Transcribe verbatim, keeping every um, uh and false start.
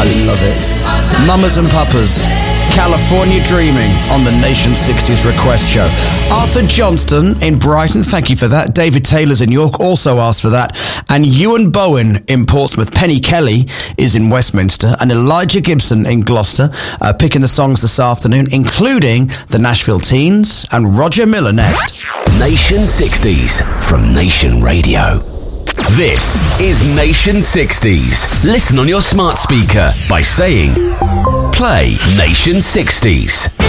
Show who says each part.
Speaker 1: I love it. Mamas and Papas, California Dreaming on the Nation sixties request show. Arthur Johnston in Brighton, thank you for that. David Taylor's in York also asked for that. And Ewan Bowen in Portsmouth. Penny Kelly is in Westminster. And Elijah Gibson in Gloucester, uh, picking the songs this afternoon, including the Nashville Teens and Roger Miller next.
Speaker 2: Nation sixties from Nation Radio. This is Nation sixties. Listen on your smart speaker by saying, play Nation sixties.